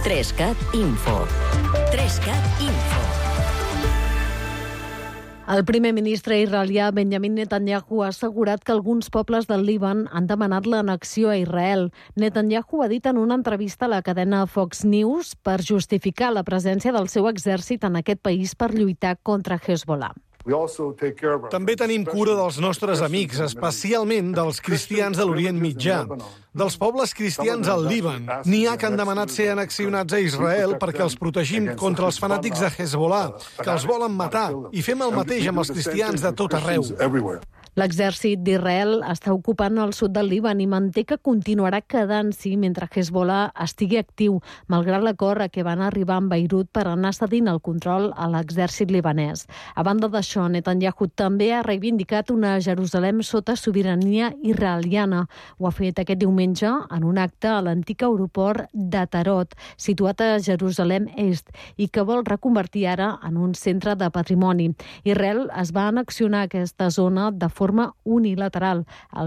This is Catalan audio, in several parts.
3CAT Info. 3CAT Info. El primer ministre israelià Benjamin Netanyahu ha assegurat que alguns pobles del Líban han demanat l'annexió a Israel. Netanyahu ha dit en una entrevista a la cadena Fox News per justificar la presència del seu exèrcit en aquest país per lluitar contra Hezbollah. També tenim cura dels nostres amics, especialment dels cristians de l'Orient Mitjà, dels pobles cristians al Líban. N'hi ha que han demanat ser annexionats a Israel perquè els protegim contra els fanàtics de Hezbollah, que els volen matar, i fem el mateix amb els cristians de tot arreu. L'exèrcit d'Israel està ocupant el sud del Líban i manté que continuarà quedant-s'hi mentre Hezbollah estigui actiu, malgrat l'acord a què van arribar amb Beirut per anar cedint el control a l'exèrcit libanès. A banda d'això, Netanyahu també ha reivindicat una Jerusalem sota sobirania israeliana. Ho ha fet aquest diumenge en un acte a l'antic aeroport de Tarot, situat a Jerusalem Est, i que vol reconvertir ara en un centre de patrimoni. Israel es va annexionar aquesta zona de forma unilateral al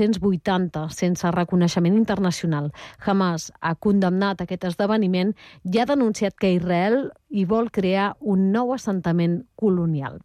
1980, sense reconeixement internacional. Hamas ha condemnat aquest esdeveniment i ha denunciat que Israel hi vol crear un nou assentament colonial.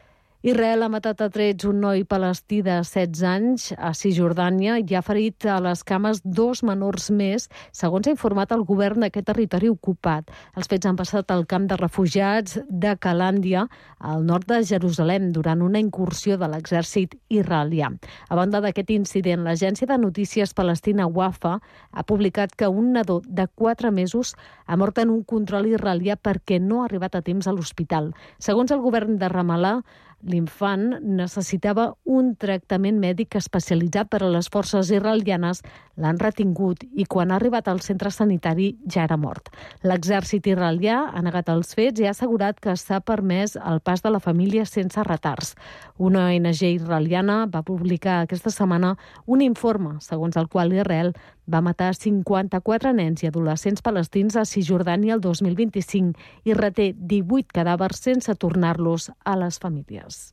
Israel ha matat a trets un noi palestí de 16 anys a Cisjordània i ha ferit a les cames 2 menors més, segons ha informat el govern d'aquest territori ocupat. Els fets han passat al camp de refugiats de Calàndia, al nord de Jerusalem, durant una incursió de l'exèrcit israelià. A banda d'aquest incident, l'agència de notícies palestina Wafa ha publicat que un nadó de 4 mesos ha mort en un control israelià perquè no ha arribat a temps a l'hospital. Segons el govern de Ramallah, l'infant necessitava un tractament mèdic especialitzat, però les forces israelianes l'han retingut i quan ha arribat al centre sanitari ja era mort. L'exèrcit israelià ha negat els fets i ha assegurat que s'ha permès el pas de la família sense retards. Una ONG israeliana va publicar aquesta setmana un informe segons el qual Israel va matar 54 nens i adolescents palestins a Cisjordània el 2025 i reté 18 cadàvers sense tornar-los a les famílies.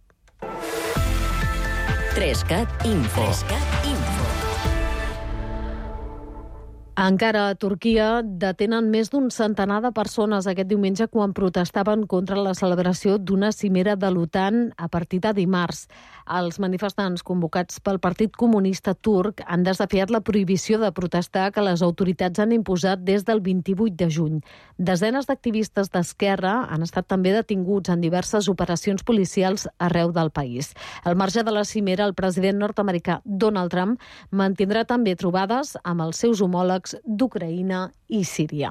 3CAT Info. 3CAT Info. Encara a Turquia detenen més d'un centenar de persones aquest diumenge quan protestaven contra la celebració d'una cimera de l'OTAN a partir de dimarts. Els manifestants convocats pel Partit Comunista Turc han desafiat la prohibició de protestar que les autoritats han imposat des del 28 de juny. Desenes d'activistes d'esquerra han estat també detinguts en diverses operacions policials arreu del país. Al marge de la cimera, el president nord-americà Donald Trump mantindrà també trobades amb els seus homòlegs d'Ucraïna i Síria.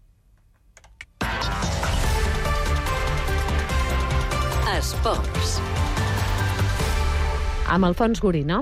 Esports. Amb Alfons Gorina.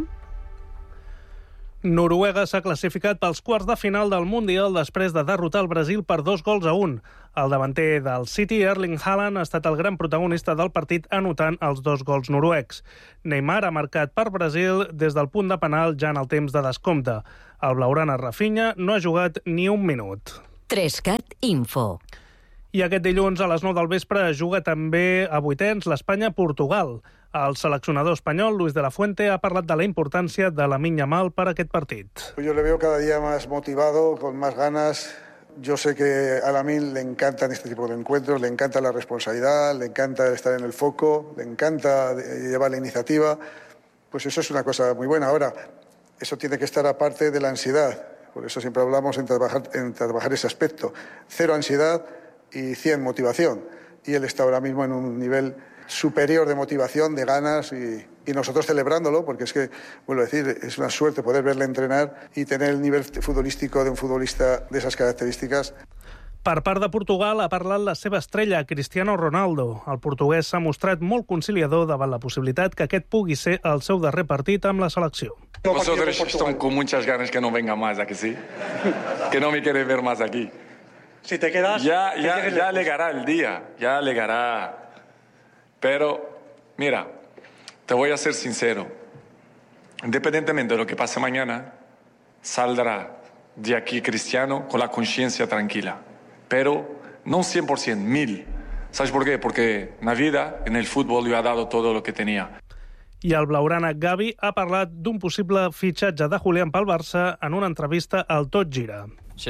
Noruega s'ha classificat pels quarts de final del Mundial després de derrotar el Brasil per 2-1. El davanter del City, Erling Haaland, ha estat el gran protagonista del partit anotant els 2 gols noruecs. Neymar ha marcat per Brasil des del punt de penal ja en el temps de descompte. El blaugrana Rafinha no ha jugat ni un minut. 3CAT Info. I aquest dilluns a les 9 del vespre juga també a vuitens l'Espanya-Portugal. El seleccionador espanyol, Luis de la Fuente, ha parlat de la importància de Lamine Yamal per aquest partit. Yo le veo cada día más motivado, con más ganas. Yo sé que a Lamine le encantan este tipo de encuentros, le encanta la responsabilidad, le encanta estar en el foco, le encanta llevar la iniciativa. Pues eso es una cosa muy buena. Ahora, eso tiene que estar aparte de la ansiedad. Por eso siempre hablamos en trabajar ese aspecto. 0 ansiedad y 100 motivación. Y él está ahora mismo en un nivel superior de motivación, de ganas y nosotros celebrándolo, porque es que, vuelvo a decir, es una suerte poder verle entrenar y tener el nivel futbolístico de un futbolista de esas características. Per part de Portugal ha parlat la seva estrella, Cristiano Ronaldo. El portuguès s'ha mostrat molt conciliador davant la possibilitat que aquest pugui ser el seu darrer partit amb la selecció. Vosotros están con muchas ganas que no venga más, ¿a que sí? Que no me quiere ver más aquí. Si te quedas... Ya llegará el día, ya llegará. Pero, mira, te voy a ser sincero. Independientemente de lo que pase mañana, saldrá de aquí Cristiano con la conciencia tranquila. Pero no 100%, 1000%. ¿Sabes por qué? Porque en la vida, en el fútbol, yo he dado todo lo que tenía. I el blaugrana Gavi ha parlat d'un possible fitxatge de Julián pel Barça en una entrevista al Tot Gira. Sí,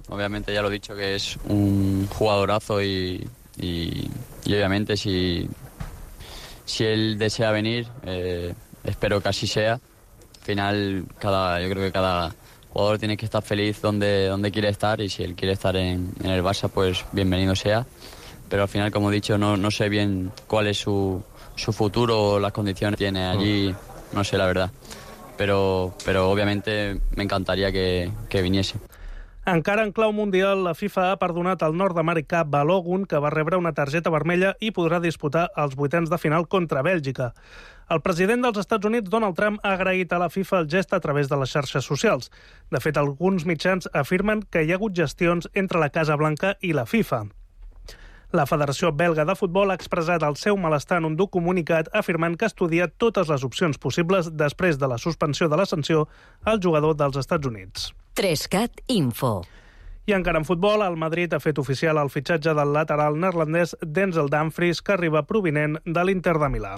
Obviamente ya lo he dicho que es un jugadorazo y obviamente si él desea venir, espero que así sea. Al final yo creo que cada jugador tiene que estar feliz donde quiere estar, y si él quiere estar en el Barça, pues bienvenido sea. Pero al final, como he dicho, no sé bien cuál es su futuro o las condiciones que tiene allí, no sé la verdad. Pero obviamente me encantaría que viniese. Encara en clau mundial, la FIFA ha perdonat al nord-americà Balogun, que va rebre una targeta vermella i podrà disputar els vuitens de final contra Bèlgica. El president dels Estats Units, Donald Trump, ha agraït a la FIFA el gest a través de les xarxes socials. De fet, alguns mitjans afirmen que hi ha hagut gestions entre la Casa Blanca i la FIFA. La Federació Belga de Futbol ha expressat el seu malestar en un dur comunicat afirmant que estudia totes les opcions possibles després de la suspensió de la sanció al jugador dels Estats Units. 3CAT Info. I encara en futbol, el Madrid ha fet oficial el fitxatge del lateral neerlandès Denzel Dumfries, que arriba provinent de l'Inter de Milà.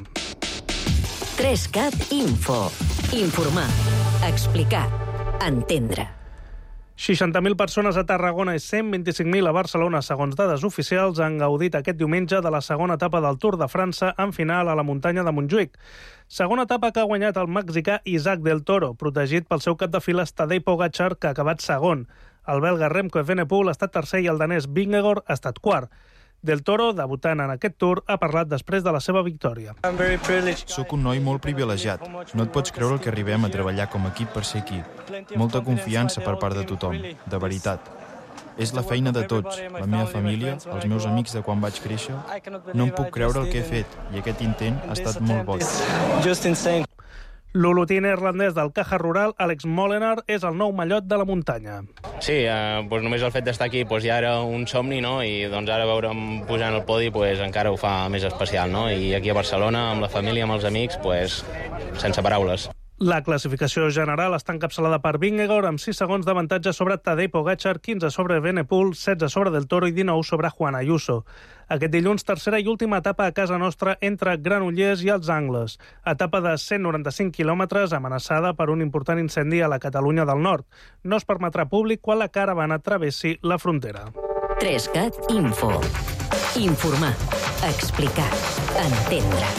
3CAT Info. Informar, explicar, entendre. 60.000 persones a Tarragona i 125.000 a Barcelona, segons dades oficials, han gaudit aquest diumenge de la segona etapa del Tour de França en final a la muntanya de Montjuïc. Segona etapa que ha guanyat el mexicà Isaac del Toro, protegit pel seu cap de files Tadej Pogačar, que ha acabat segon. El belga Remco Evenepoel ha estat tercer i el danès Vingegaard ha estat quart. Del Toro, debutant en aquest Tour, ha parlat després de la seva victòria. Soc un noi molt privilegiat. No et pots creure que arribem a treballar com a equip per ser aquí. Molta confiança per part de tothom, de veritat. És la feina de tots, la meva família, els meus amics de quan vaig créixer. No em puc creure el que he fet, i aquest intent ha estat molt bo. L'olotí neerlandès del Caja Rural, Alex Molenaar, és el nou mallot de la muntanya. Sí, només el fet d'estar aquí ja era un somni, no? I ara veure'm pujar en el podi encara ho fa més especial, no? I aquí a Barcelona, amb la família, amb els amics, sense paraules. La classificació general està encapçalada per Vingegaard amb 6 segons d'avantatge sobre Tadej Pogačar, 15 sobre Evenepoel, 16 sobre Del Toro i 19 sobre Juan Ayuso. Aquest dilluns, tercera i última etapa a casa nostra entre Granollers i els Angles. Etapa de 195 quilòmetres amenaçada per un important incendi a la Catalunya del Nord. No es permetrà públic quan la caravana travessi la frontera. 3CAT Info. Informar, explicar, entendre.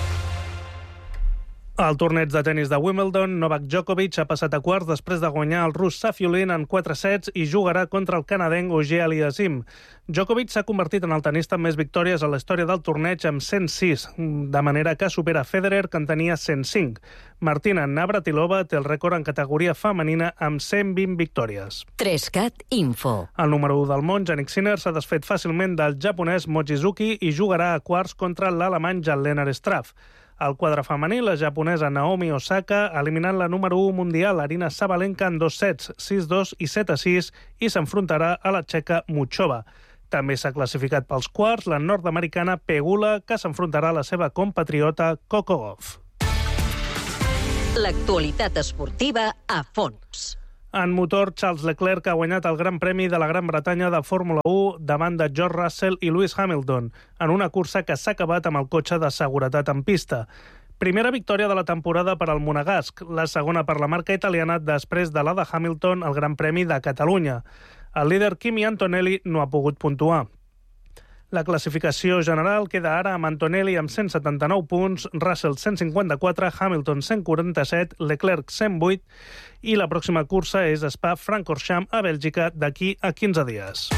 Al torneig de tennis de Wimbledon, Novak Djokovic ha passat a quarts després de guanyar el rus Safiullin en 4 sets i jugarà contra el canadenc Auger Aliassime. Djokovic s'ha convertit en el tenista amb més victòries a la història del torneig amb 106, de manera que supera Federer, que en tenia 105. Martina Navratilova té el rècord en categoria femenina amb 120 victòries. 3CAT Info. El número 1 del món, Jannik Sinner, s'ha desfet fàcilment del japonès Mochizuki i jugarà a quarts contra l'alemany Jan-Lennart Struff. Al quadre femení, la japonesa Naomi Osaka ha eliminat la número 1 mundial, Arina Sabalenka, en 2 sets, 6-2 i 7-6, i s'enfrontarà a la txeca Muchova. També s'ha classificat pels quarts la nord-americana Pegula, que s'enfrontarà a la seva compatriota Coco Gauff. L'actualitat esportiva a fons. En motor, Charles Leclerc ha guanyat el Gran Premi de la Gran Bretanya de Fórmula 1 davant de George Russell i Lewis Hamilton, en una cursa que s'ha acabat amb el cotxe de seguretat en pista. Primera victòria de la temporada per al monegasc, la segona per la marca italiana després de la de Hamilton al Gran Premi de Catalunya. El líder Kimi Antonelli no ha pogut puntuar. La classificació general queda ara amb Antonelli amb 179 punts, Russell 154, Hamilton 147, Leclerc 108 i la pròxima cursa és Spa-Francorchamps a Bèlgica d'aquí a 15 dies.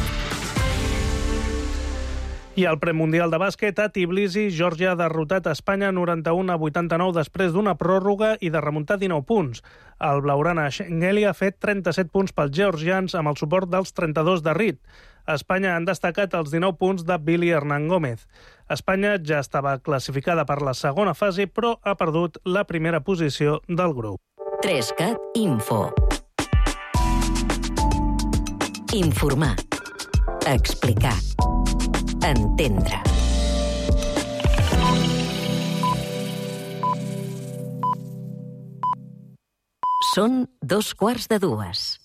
I al premundial de bàsquet, a Tbilisi, Geòrgia ha derrotat a Espanya 91-89 després d'una pròrroga i de remuntar 19 punts. El blaugrana Shengeli ha fet 37 punts pels georgians amb el suport dels 32 de Reed. A Espanya han destacat els 19 punts de Billy Hernán Gómez. Espanya ja estava classificada per la segona fase, però ha perdut la primera posició del grup. 3CAT Info. Informar. Explicar. Entendre. Són 2:15.